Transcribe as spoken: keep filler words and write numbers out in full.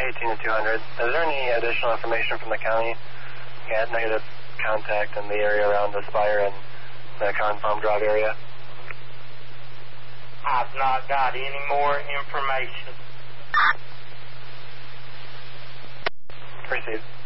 eighteen to two hundred. Is there any additional information from the county? You had negative contact in the area around the Spire and the Confirm Drive area? I've not got any more information. Proceed.